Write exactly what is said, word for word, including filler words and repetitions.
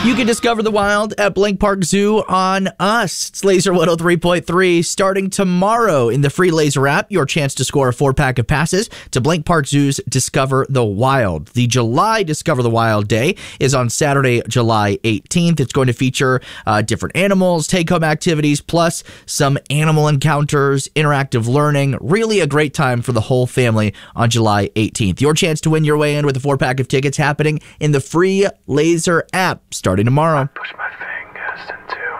You can discover the wild at Blank Park Zoo on us. It's Laser one oh three point three. Starting tomorrow in the free Laser app, your chance to score a four-pack of passes to Blank Park Zoo's Discover the Wild. The July Discover the Wild Day is on Saturday, July eighteenth. It's going to feature uh, different animals, take-home activities, plus some animal encounters, interactive learning. Really a great time for the whole family on July eighteenth. Your chance to win your way in with a four-pack of tickets happening in the free Laser app starting tomorrow. Push my fingers into